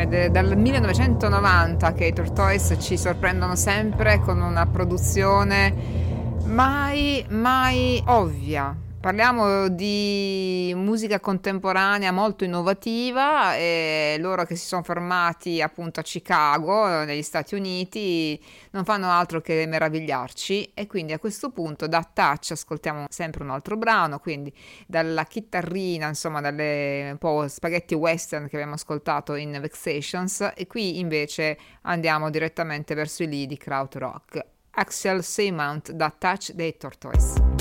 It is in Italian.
ed è dal 1990 che i Tortoise ci sorprendono sempre con una produzione mai ovvia. Parliamo di musica contemporanea molto innovativa, e loro che si sono formati appunto a Chicago, negli Stati Uniti, non fanno altro che meravigliarci. E quindi a questo punto da Touch ascoltiamo sempre un altro brano, quindi dalla chitarrina, insomma, dalle un po' spaghetti western che abbiamo ascoltato in Vexations, e qui invece andiamo direttamente verso i lidi krautrock. Axel Seamount da Touch dei Tortoise.